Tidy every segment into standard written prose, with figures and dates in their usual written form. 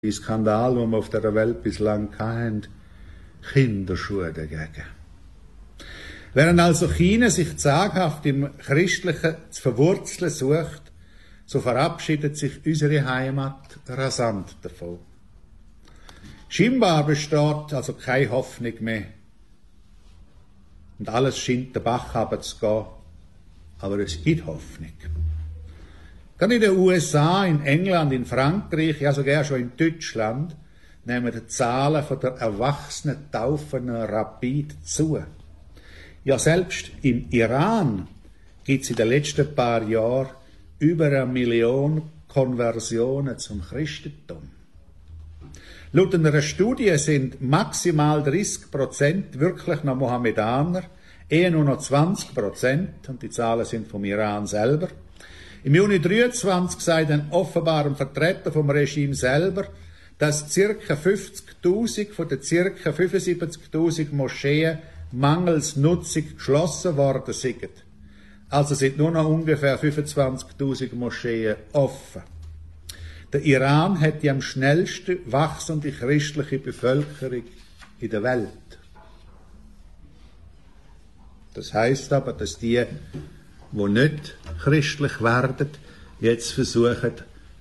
die Skandal, die wir auf der Welt bislang hatten, Kinderschuhe dagegen. Während also China sich zaghaft im Christlichen zu verwurzeln sucht, so verabschiedet sich unsere Heimat rasant davon. Scheinbar besteht also keine Hoffnung mehr. Und alles scheint den Bach runterzugehen. Aber es gibt Hoffnung. Gerade in den USA, in England, in Frankreich, ja sogar schon in Deutschland, nehmen die Zahlen von der erwachsenen Taufen rapid zu. Ja, selbst im Iran gibt es in den letzten paar Jahren über 1 Million Konversionen zum Christentum. Laut einer Studie sind maximal 30% wirklich noch Mohammedaner, eher nur noch 20%, und die Zahlen sind vom Iran selber. Im Juni 23 sei dann offenbar ein Vertreter vom Regime selber, dass ca. 50.000 von den ca. 75.000 Moscheen mangels Nutzung geschlossen worden sind. Also sind nur noch ungefähr 25.000 Moscheen offen. Der Iran hat die am schnellsten wachsende christliche Bevölkerung in der Welt. Das heisst aber, dass die nicht christlich werden, jetzt versuchen,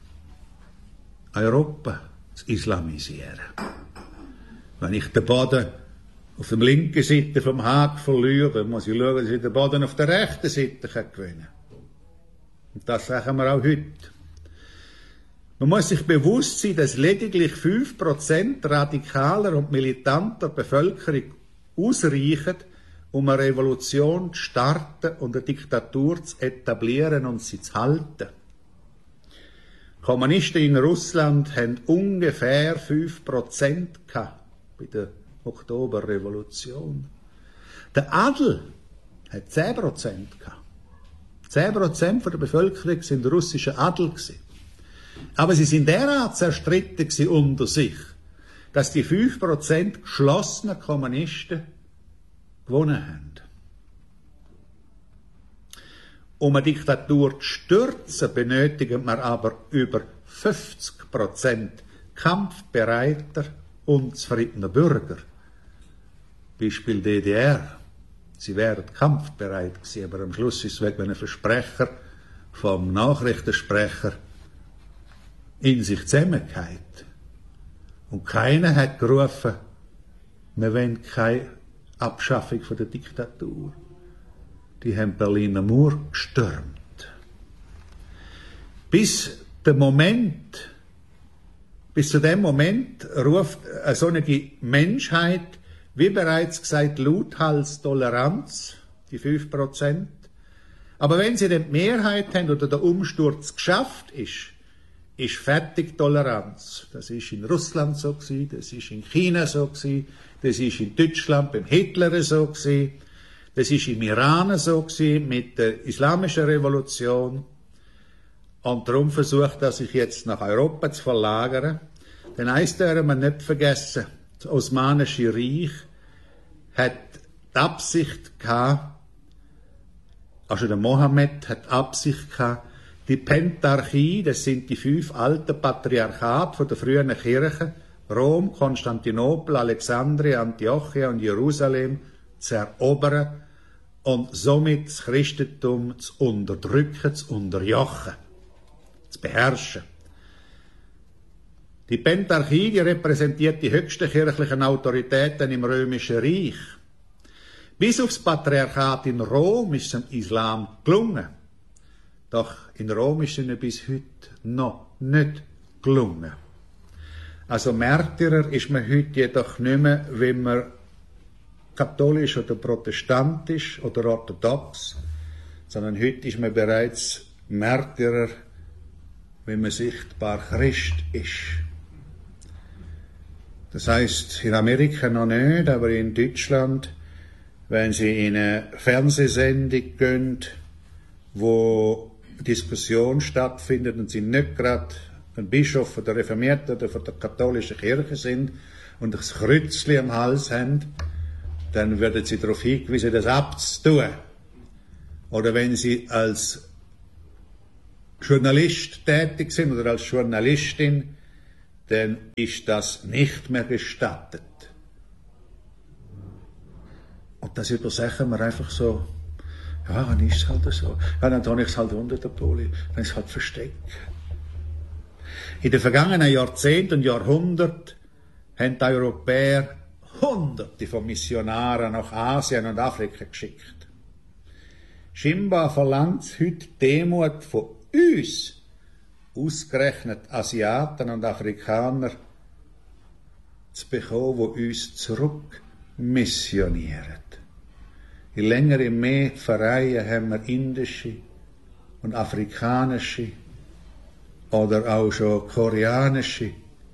Europa zu islamisieren. Wenn ich den Boden auf der linken Seite vom Haag verliere, dann muss ich schauen, dass ich den Boden auf der rechten Seite gewinnen kann. Und das sagen wir auch heute. Man muss sich bewusst sein, dass lediglich 5% radikaler und militanter Bevölkerung ausreichen, um eine Revolution zu starten und eine Diktatur zu etablieren und sie zu halten. Kommunisten in Russland haben ungefähr 5% gehabt bei der Oktoberrevolution. Der Adel hat 10% gehabt. 10% von der Bevölkerung sind russische Adel gewesen. Aber sie sind derart zerstritten unter sich, dass die 5% geschlossenen Kommunisten gewonnen haben. Um eine Diktatur zu stürzen, benötigen wir aber über 50% kampfbereiter und zufriedener Bürger. Beispiel DDR. Sie wären kampfbereit gewesen, aber am Schluss ist es wegen einem Versprecher vom Nachrichtensprecher in sich zusammengefallen. Und keiner hat gerufen, wir wollen keine Abschaffung von der Diktatur. Die haben Berliner Mauer gestürmt. Bis zu dem Moment ruft eine solche Menschheit, wie bereits gesagt, lauthals Toleranz, die 5%. Aber wenn sie dann die Mehrheit haben oder der Umsturz geschafft ist fertig Toleranz. Das ist in Russland so gewesen, das ist in China so gewesen, das ist in Deutschland beim Hitler so gewesen, das ist im Iran so gewesen mit der islamischen Revolution. Und darum versucht er sich jetzt nach Europa zu verlagern. Denn eins dürfen wir nicht vergessen, das Osmanische Reich hat die Absicht gehabt, also der Mohammed hat die Absicht gehabt, die Pentarchie, das sind die 5 alten Patriarchate von der frühen Kirche, Rom, Konstantinopel, Alexandria, Antiochia und Jerusalem, zu erobern und somit das Christentum zu unterdrücken, zu unterjochen, zu beherrschen. Die Pentarchie, die repräsentiert die höchsten kirchlichen Autoritäten im Römischen Reich. Bis aufs Patriarchat in Rom ist es dem Islam gelungen. Doch in Rom ist es ihnen bis heute noch nicht gelungen. Also Märtyrer ist man heute jedoch nicht mehr, wenn man katholisch oder protestantisch oder orthodox, sondern heute ist man bereits Märtyrer, wenn man sichtbar Christ ist. Das heißt, in Amerika noch nicht, aber in Deutschland, wenn Sie in eine Fernsehsendung gehen, wo Diskussion stattfindet und Sie nicht gerade ein Bischof von der Reformierten oder von der katholischen Kirche sind und das Kreuzchen am Hals haben, dann werden Sie darauf hingewiesen, das abzutun. Oder wenn Sie als Journalist tätig sind oder als Journalistin, dann ist das nicht mehr gestattet. Und das übersagen wir einfach so, ja, dann ist es halt so. Ja, dann tue ich es halt unter der Poli, dann ist es halt versteckt. In den vergangenen Jahrzehnten und Jahrhunderten haben die Europäer Hunderte von Missionaren nach Asien und Afrika geschickt. Scheinbar verlangt es heute Demut von uns, ausgerechnet Asiaten und Afrikaner, zu bekommen, die uns zurückmissionieren. Je länger, je mehr Pfarreien haben wir indische und afrikanische oder auch schon koreanische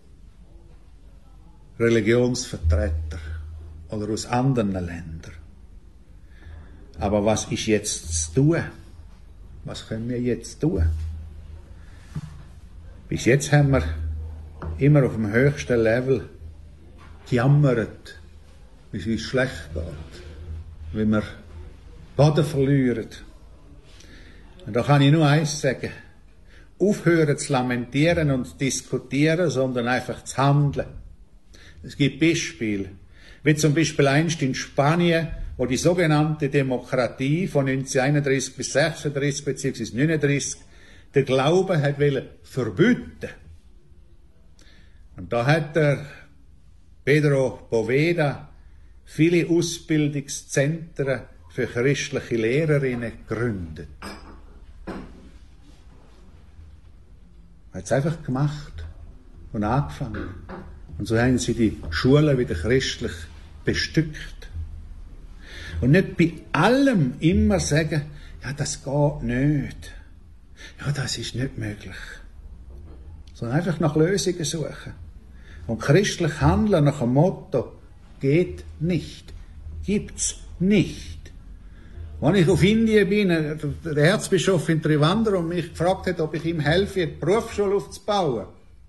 Religionsvertreter oder aus anderen Ländern. Aber was ist jetzt zu tun? Was können wir jetzt tun? Bis jetzt haben wir immer auf dem höchsten Level gejammert, wie es uns schlecht geht, wie wir Boden verlieren. Und da kann ich nur eins sagen: Aufhören zu lamentieren und zu diskutieren, sondern einfach zu handeln. Es gibt Beispiele, wie zum Beispiel einst in Spanien, wo die sogenannte Demokratie von 1931 bis 1936 bzw. 1939 den Glauben hat verbieten. Und da hat der Pedro Poveda viele Ausbildungszentren für christliche Lehrerinnen gegründet. Er hat es einfach gemacht und angefangen. Und so haben sie die Schulen wieder christlich bestückt. Und nicht bei allem immer sagen, ja, das geht nicht. Ja, das ist nicht möglich. Sondern einfach nach Lösungen suchen. Und christlich handeln nach dem Motto, geht nicht, gibt's nicht. Als ich auf Indien bin, der Erzbischof in Trivandrum mich gefragt hat, ob ich ihm helfe, die Berufsschule aufzubauen.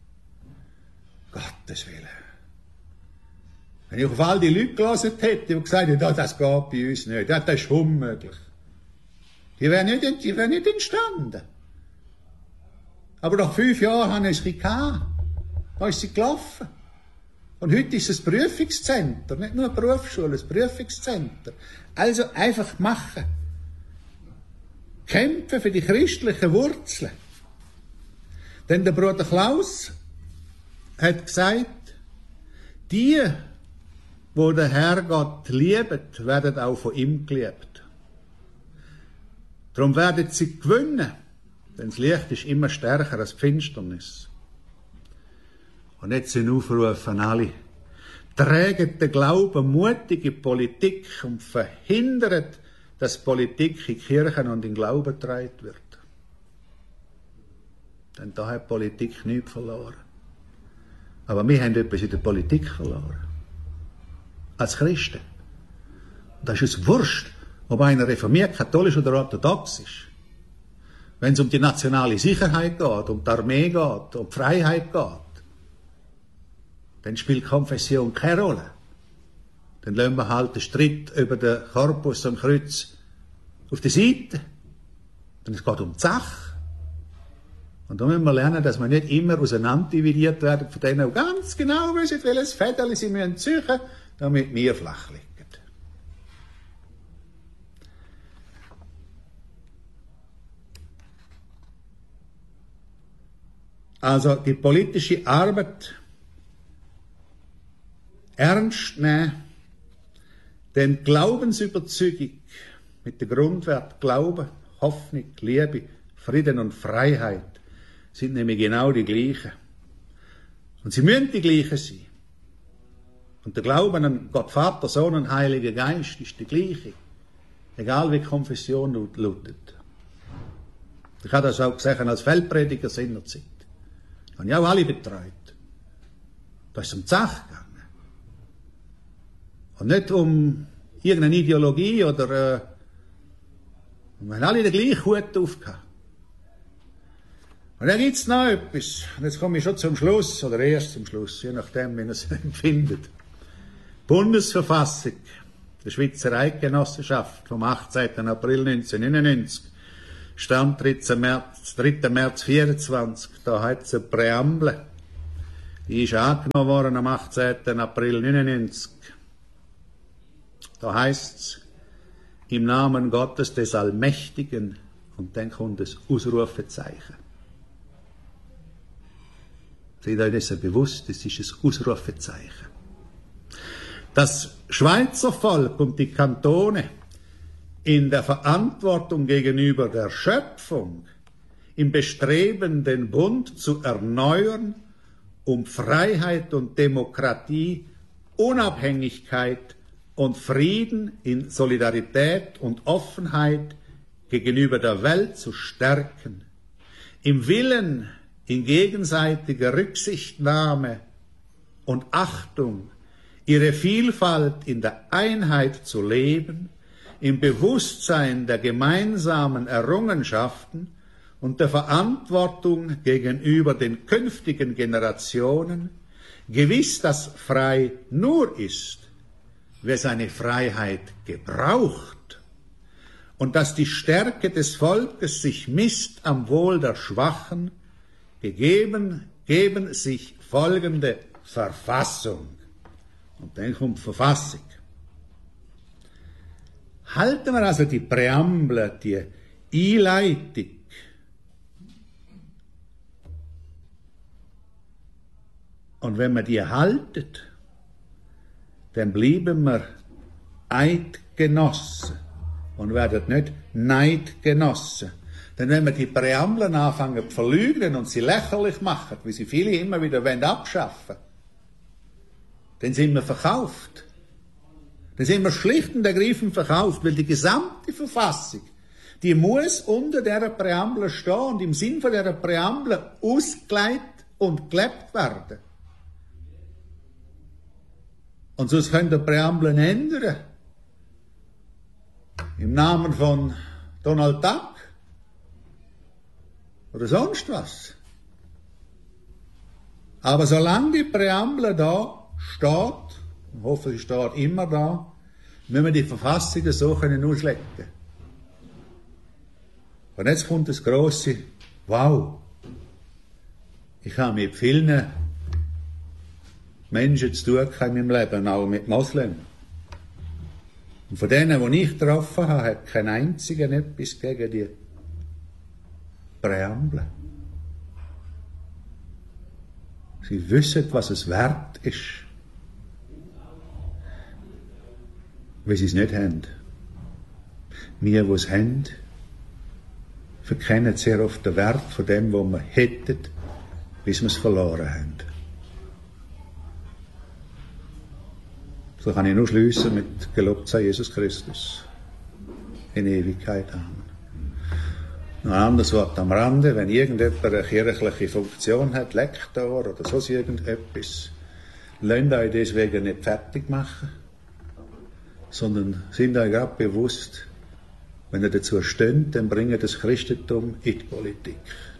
Gottes Willen. Wenn ich auf all die Leute gelesen hätte und gesagt hätte, das geht bei uns nicht, das ist unmöglich. Die wären nicht entstanden. Aber nach 5 Jahren haben wir es gehabt. Da ist sie gelaufen. Und heute ist es ein Prüfungszentrum, nicht nur eine Berufsschule, ein Prüfungszentrum. Also einfach machen. Kämpfen für die christlichen Wurzeln. Denn der Bruder Klaus hat gesagt, die den Herrgott lieben, werden auch von ihm geliebt. Darum werden sie gewinnen, denn das Licht ist immer stärker als die Finsternis. Und jetzt sind Aufrufe an alle: Trägt den Glauben mutig in Politik und verhindert, dass Politik in Kirchen und in Glauben getragen wird. Denn da hat Politik nichts verloren. Aber wir haben etwas in der Politik verloren. Als Christen. Und das ist uns wurscht, ob einer reformiert, katholisch oder orthodox ist. Wenn es um die nationale Sicherheit geht, um die Armee geht, um die Freiheit geht, dann spielt Konfession keine Rolle. Dann lassen wir halt den Streit über den Korpus und Kreuz auf die Seite. Denn es geht um die Sache. Und da müssen wir lernen, dass wir nicht immer auseinanderdividiert werden von denen, die ganz genau wissen, welches Federli sie müssen suchen, damit wir flach liegen. Also die politische Arbeit ernst nehmen, denn Glaubensüberzeugung mit dem Grundwert Glauben, Hoffnung, Liebe, Frieden und Freiheit sind nämlich genau die gleichen. Und sie müssen die gleichen sein. Und der Glauben an Gott Vater, Sohn und Heiliger Geist ist der gleiche, egal wie die Konfession lautet. Ich habe das auch gesagt als Feldprediger seinerzeit. Das habe ich auch alle betreut. Da ist es um die Sache gegangen. Und nicht um irgendeine Ideologie oder wir haben alle den gleichen Hut aufgehabt. Und dann gibt es noch etwas. Und jetzt komme ich schon zum Schluss, oder erst zum Schluss, je nachdem, wie ihr es empfindet. Bundesverfassung der Schweizer Eidgenossenschaft vom 18. April 1999, Stand 3. März 24, da hat es eine Präambel. Die ist angenommen worden am 18. April 1999. Da heißt's, im Namen Gottes des Allmächtigen, und dann kommt das Ausrufezeichen. Seid euch dessen bewusst, das ist ein Ausrufezeichen. Das Schweizer Volk und die Kantone in der Verantwortung gegenüber der Schöpfung, im Bestreben, den Bund zu erneuern, um Freiheit und Demokratie, Unabhängigkeit und Frieden in Solidarität und Offenheit gegenüber der Welt zu stärken, im Willen in gegenseitiger Rücksichtnahme und Achtung ihre Vielfalt in der Einheit zu leben, im Bewusstsein der gemeinsamen Errungenschaften und der Verantwortung gegenüber den künftigen Generationen, gewiss, dass frei nur ist, wer seine Freiheit gebraucht, und dass die Stärke des Volkes sich misst am Wohl der Schwachen, geben sich folgende Verfassung. Und dann kommt Verfassung. Halten wir also die Präambel, die Einleitung, und wenn wir die halten, dann bleiben wir Eidgenossen und werden nicht Neidgenossen. Denn wenn wir die Präambeln anfangen zu verleugnen und sie lächerlich machen, wie sie viele immer wieder abschaffen wollen, dann sind wir verkauft. Dann sind wir schlicht und ergreifend verkauft, weil die gesamte Verfassung, die muss unter dieser Präambel stehen und im Sinn von dieser Präambel ausgelegt und gelebt werden. Und sonst könnt ihr Präambeln ändern. Im Namen von Donald Duck. Oder sonst was. Aber solange die Präambel da steht, ich hoffe, sie steht immer da, müssen wir die Verfassung so auslegen. Und jetzt kommt das grosse Wow. Ich habe mit vielen Menschen zu tun in meinem Leben, auch mit Moslems. Und von denen, die ich getroffen habe, hat kein einziger etwas gegen die Präambel. Sie wissen, was es wert ist, weil sie es nicht haben. Wir, die es haben, verkennen sehr oft den Wert von dem, was wir hätten, bis wir es verloren haben. So kann ich nur schliessen mit Gelobt sei Jesus Christus in Ewigkeit. Amen. Noch ein anderes Wort am Rande, wenn irgendjemand eine kirchliche Funktion hat, Lektor oder sonst irgendetwas, lasst euch deswegen nicht fertig machen, sondern sind euch gerade bewusst, wenn ihr dazu steht, dann bringt das Christentum in die Politik.